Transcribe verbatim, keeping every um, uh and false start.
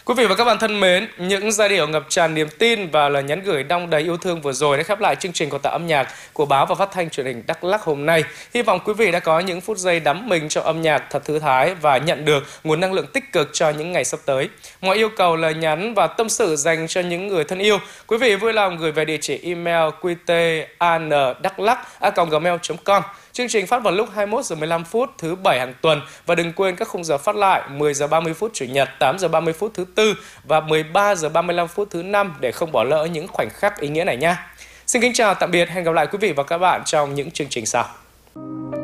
Quý vị và các bạn thân mến, những giai điệu ngập tràn niềm tin và lời nhắn gửi đong đầy yêu thương vừa rồi đã khép lại chương trình của Tạ Âm Nhạc của báo và phát thanh truyền hình Đắk Lắk hôm nay. Hy vọng quý vị đã có những phút giây đắm mình trong âm nhạc thật thư thái và nhận được nguồn năng lượng tích cực cho những ngày sắp tới. Mọi yêu cầu, lời nhắn và tâm sự dành cho những người thân yêu, quý vị vui lòng gửi về địa chỉ email q t a n đắk lắk a còng gmail chấm com. Chương trình phát vào lúc hai mươi mốt giờ mười lăm phút thứ bảy hàng tuần và đừng quên các khung giờ phát lại mười giờ ba mươi phút chủ nhật, tám giờ ba mươi phút thứ tư và mười ba giờ ba mươi lăm phút thứ năm để không bỏ lỡ những khoảnh khắc ý nghĩa này nha. Xin kính chào tạm biệt, hẹn gặp lại quý vị và các bạn trong những chương trình sau.